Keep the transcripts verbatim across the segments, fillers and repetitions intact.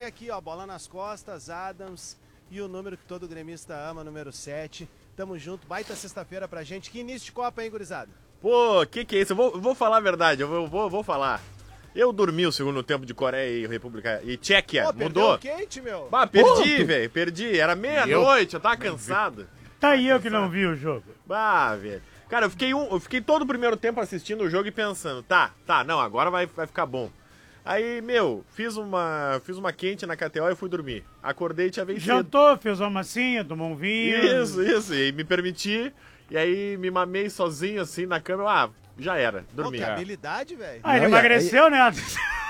aqui, ó, bola nas costas, Adams e o número que todo gremista ama, número sete. Tamo junto, baita sexta-feira pra gente. Que início de Copa, hein, gurizada? Pô, que que é isso? Eu vou, eu vou falar a verdade, eu vou, vou, vou falar. Eu dormi o segundo tempo de Coreia e República e Tchequia, Pô, mudou. Perdeu o Kate, meu. Bah, perdi, velho, perdi. Era meia-noite, eu tava cansado. Tá aí eu que não vi o jogo. Bah, velho. Cara, eu fiquei, um, eu fiquei todo o primeiro tempo assistindo o jogo e pensando, tá, tá, não, agora vai, vai ficar bom. Aí, meu, fiz uma, fiz uma quente na K T O e fui dormir. Acordei e tinha vencido. Jantou, fez uma massinha, tomou um vinho. Isso, isso, e me permiti, e aí me mamei sozinho assim na cama, ah, já era, dormi. Pô, que habilidade, velho. Ah, ele Não, e emagreceu, aí- né?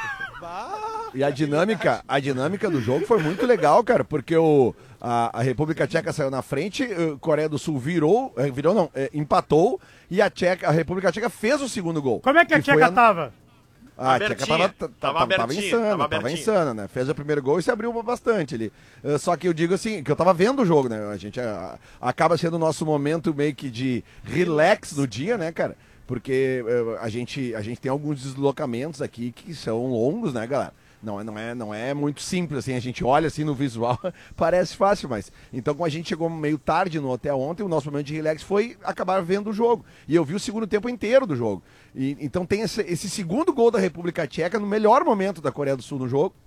Bah, E a dinâmica, a dinâmica do jogo foi muito legal, cara, porque o, a, a República Tcheca saiu na frente, a Coreia do Sul virou, eh, virou não, eh, empatou, e a, Tcheca, a República Tcheca fez o segundo gol. Como é que a foi Tcheca tava? Ah, a Tcheca Abertinha. tava, Tava tava, tava abertinha, insana, tava tava, abertinha. insana, né? Fez o primeiro gol e se abriu bastante ali. Uh, só que eu digo assim, que eu tava vendo o jogo, né? A gente ah, acaba sendo o nosso momento meio que de relax do dia, né, cara? Porque uh, a, gente, a gente tem alguns deslocamentos aqui que são longos, né, galera? Não, é- não, é, não é muito simples, assim, a gente olha assim no visual, parece fácil, mas... Então, como a gente chegou meio tarde no hotel ontem, o nosso momento de relax foi acabar vendo o jogo. E eu vi o segundo tempo inteiro do jogo. E, então tem esse, esse segundo gol da República Tcheca no melhor momento da Coreia do Sul no jogo.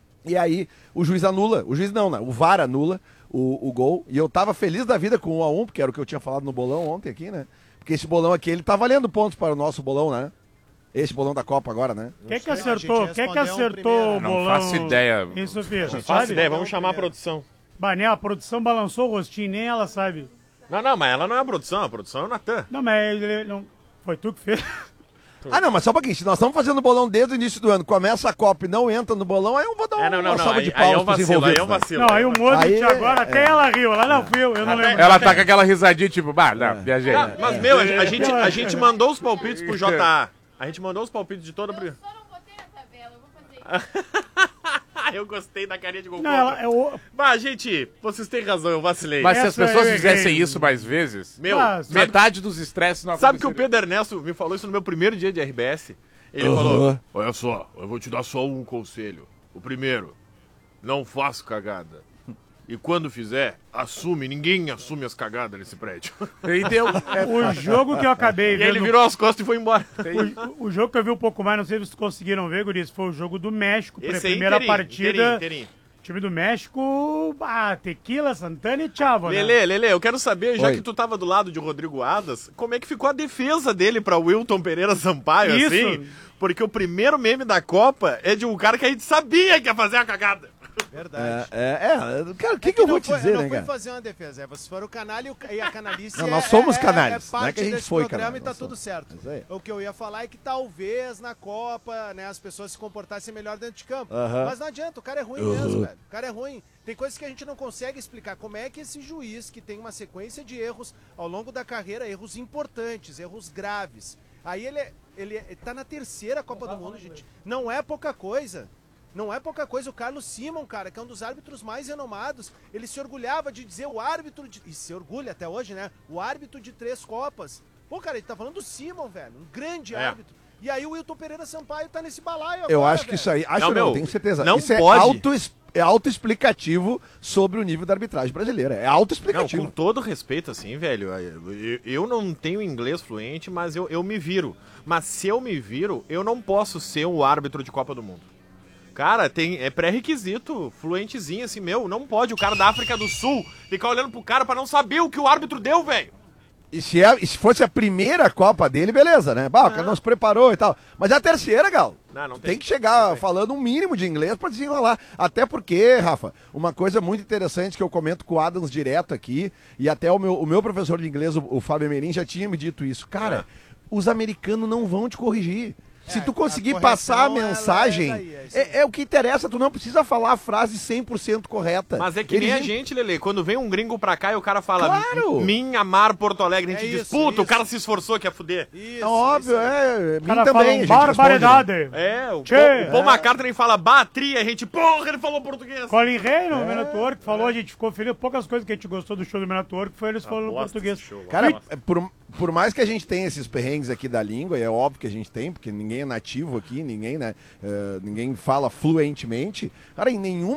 E aí o juiz anula, o juiz não, né? O V A R anula o, o gol. E eu tava feliz da vida com o um a um, porque era o que eu tinha falado no bolão ontem aqui, né? Porque esse bolão aqui, ele tá valendo pontos para o nosso bolão, né? Esse bolão da Copa agora, né? Quem que sei, a acertou? gente Quem que respondeu acertou primeiro. o Não bolão? faço ideia. Isso, Fih, Faço sabe? ideia, vamos chamar a produção. Bah, né, a produção balançou o rostinho, nem ela sabe. Não, não, mas ela não é a produção, a produção é o Natan. Não, mas ele não... Foi tu que fez. Ah, não, mas só um pouquinho. Se nós estamos fazendo bolão desde o início do ano, começa a Copa e não entra no bolão, aí eu vou dar É, não, não, uma não, salva aí, de aí é palmas um pros vacilo, aí é um envolvidos, né? vacilo. Não, aí o Modric Aí é- agora, até ela riu. Ela não fui eu, eu não Até- lembro. Ela tá com aquela risadinha, tipo, bah, não, viajei. Ah, mas, meu, a, a gente, a gente mandou os palpites pro J A. A gente mandou os palpites de toda... Eu só não botei na tabela, eu vou fazer isso. Eu gostei da carinha de gol Não, contra. ela, é o... Mas, gente, vocês têm razão, eu vacilei. Mas se as Essa pessoas eu fizessem errei. isso mais vezes, Meu, Mas- sabe, metade dos estresses não sabe que o aconteceria. Pedro Ernesto me falou isso no meu primeiro dia de R B S? Ele Aham. falou, olha só, eu vou te dar só um conselho. O primeiro, não faça cagada. E quando fizer, assume, ninguém assume as cagadas nesse prédio. E deu. o jogo que eu acabei E aí ele vendo... virou as costas e foi embora. O, o jogo que eu vi um pouco mais, não sei se vocês conseguiram ver, Guris, foi o jogo do México. Pra Esse aí, primeira inteirinho, partida, inteirinho, inteirinho. time do México, ah, Tequila, Santana e Chavo, né? Lele, Lele, eu quero saber, já Oi. que tu tava do lado de Rodrigo Adas, como é que ficou a defesa dele pra Wilton Pereira Sampaio, Isso. assim? Porque o primeiro meme da Copa é de um cara que a gente sabia que ia fazer a cagada. verdade. É, é, é, cara, o que, É que eu não vou te foi- dizer, eu não né, fui cara? fazer uma defesa. É, vocês foram o canalha e, o- e a canalice. Não, é- nós somos é- canalhas, É, não é parte que a gente desse foi programa canalha, e tá nós tudo somos. certo. Isso aí. O que eu ia falar é que talvez na Copa, né, as pessoas se comportassem melhor dentro de campo. Aham. Mas não adianta, o cara é ruim Aham. mesmo, velho. O cara é ruim. Tem coisas que a gente não consegue explicar. Como é que esse juiz, que tem uma sequência de erros ao longo da carreira, erros importantes, erros graves. Aí ele, é- ele, é- ele tá na terceira Copa do Mundo, gente. Não é pouca coisa. Não é pouca coisa. O Carlos Simon, cara, que é um dos árbitros mais renomados, ele se orgulhava de dizer o árbitro de... E se orgulha até hoje, né? O árbitro de três Copas. Pô, cara, ele tá falando do Simon, velho. Um grande É. árbitro. E aí o Wilton Pereira Sampaio tá nesse balaio agora, Eu acho que velho. isso aí, acho Não, não, meu, tenho certeza. não isso pode. é auto, é autoexplicativo sobre o nível da arbitragem brasileira. É Não, autoexplicativo. com todo respeito, assim, velho, eu, eu não tenho inglês fluente, mas eu, eu me viro. Mas se eu me viro, eu não posso ser o árbitro de Copa do Mundo. Cara, tem, é pré-requisito, fluentezinho, assim, meu, não pode o cara da África do Sul ficar olhando pro cara pra não saber o que o árbitro deu, velho. E se, é- e se fosse a primeira Copa dele, beleza, né? Bah, o cara não se preparou e tal. Mas é a terceira, Gal. Não, não tem. tem. que chegar Não tem. falando um mínimo de inglês pra desenrolar. Até porque, Rafa, uma coisa muito interessante que eu comento com o Adams direto aqui, e até o meu, o meu professor de inglês, o, o Fábio Emerim, já tinha me dito isso. Cara, os americanos não vão te corrigir. Se É, tu a conseguir correção, passar a ela é mensagem, daí, é isso aí. é, é o que interessa. Tu não precisa falar a frase cem por cento correta. Mas é que nem Eles a gente, Lele, quando vem um gringo pra cá e o cara fala, Claro! "Mim amar Porto Alegre", a gente É diz, isso, puta, o isso. cara se esforçou que ia fuder. Isso, É óbvio, isso aí. é. O Mim cara também, a fala gente barbaridade. É, o Tchê, Paul, o Paul é. McCartney fala batria, a gente, porra, ele falou português. Colin Rey, no Menator, que falou, a gente ficou feliz. Poucas coisas que a gente gostou do show do Menator, que foi eles falando bosta português. esse show, Cara, Nossa. é, por, por mais que a gente tenha esses perrengues aqui da língua, e é óbvio que a gente tem, porque ninguém é nativo aqui, ninguém, né, eh, ninguém fala fluentemente, cara, em nenhum